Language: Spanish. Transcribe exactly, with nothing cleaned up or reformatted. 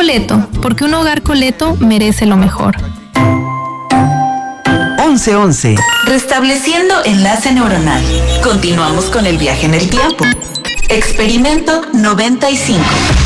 Coleto, porque un hogar Coleto merece lo mejor. once once. Restableciendo enlace neuronal. Continuamos con el viaje en el tiempo. Experimento noventa y cinco.